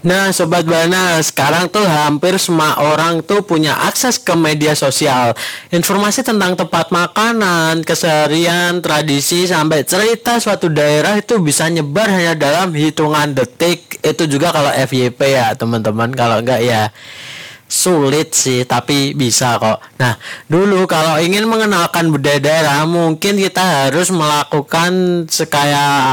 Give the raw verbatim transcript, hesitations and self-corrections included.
Nah, Sobat Bana, sekarang tuh hampir semua orang tuh punya akses ke media sosial. Informasi tentang tempat makanan, keseharian, tradisi, sampai cerita suatu daerah itu bisa nyebar hanya dalam hitungan detik. Itu juga kalau F Y P ya, teman-teman. Kalau enggak ya sulit sih, tapi bisa kok. Nah, dulu kalau ingin mengenalkan budaya daerah, mungkin kita harus melakukan sekaya